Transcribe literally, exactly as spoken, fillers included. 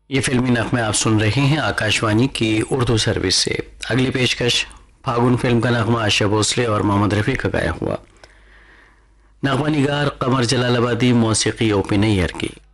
ये फिल्मी नगमे आप सुन रहे हैं आकाशवाणी की उर्दू सर्विस से। अगली पेशकश फागुन फिल्म का नगमा आशा भोसले और मोहम्मद रफ़ी का गाया हुआ। नगमा निगार कमर जलालाबादी, मौसीकी ओपी नैयर की।